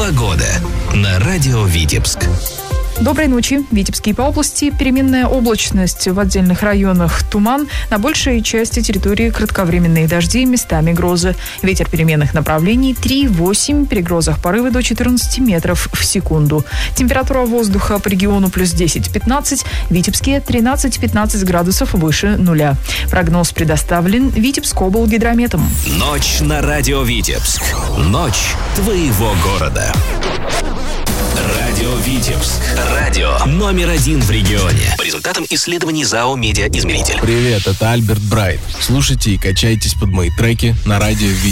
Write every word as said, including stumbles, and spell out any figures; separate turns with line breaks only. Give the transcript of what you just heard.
Погода на радио Витебск.
Доброй ночи. В Витебске и по области переменная облачность. В отдельных районах туман. На большей части территории кратковременные дожди, местами грозы. Ветер переменных направлений три-восемь. При грозах порывы до четырнадцати метров в секунду. Температура воздуха по региону плюс десять-пятнадцать. В Витебске тринадцать-пятнадцать градусов выше нуля. Прогноз предоставлен Витебскоблгидрометом.
Ночь на радио Витебск. Ночь твоего города. Радио Витебск. Радио номер один в регионе. По результатам исследований ЗАО «Медиаизмеритель».
Привет, это Альберт Брайт. Слушайте и качайтесь под мои треки на радио Витебск.